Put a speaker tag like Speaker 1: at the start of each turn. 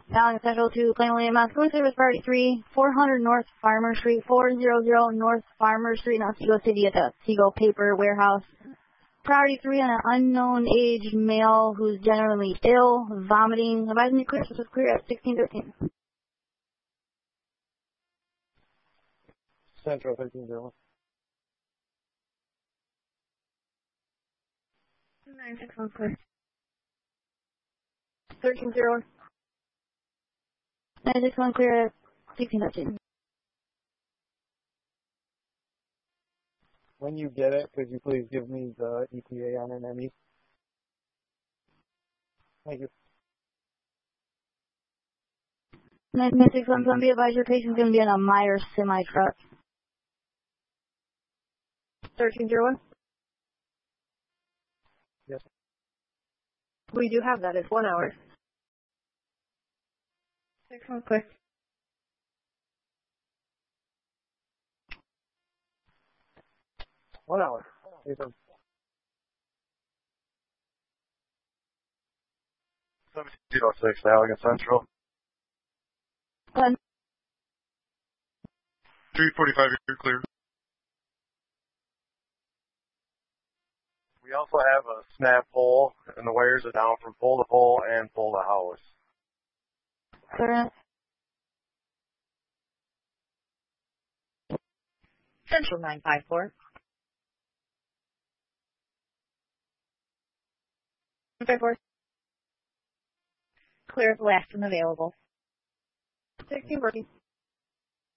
Speaker 1: Allen Central to Plain William, Mass. Going service priority 3, 400 North Farmer Street, 400 North Farmer Street, Otsego City at the Otsego Paper Warehouse. Priority 3 on an unknown age male who's generally ill, vomiting. Advising you clear, so clear at 1613.
Speaker 2: Central 1301.
Speaker 1: 961 clear. 1301. 961 clear at 1613.
Speaker 2: When you get it, could you please give me the ETA on an ME? Thank you.
Speaker 1: 961, be advised your patient's going to be in a Myers semi-truck. 1301?
Speaker 2: Yes.
Speaker 1: We do have that. It's 1 hour. 61 clear.
Speaker 2: One hour. 1706, Allegan Central.
Speaker 1: 10.
Speaker 2: 345, you're clear. We also have a snap pole, and the wires are down from pole to pole and pole to house.
Speaker 1: Clear.
Speaker 3: Central 954.
Speaker 1: 954.
Speaker 3: Clear, last one available.
Speaker 1: 16 working.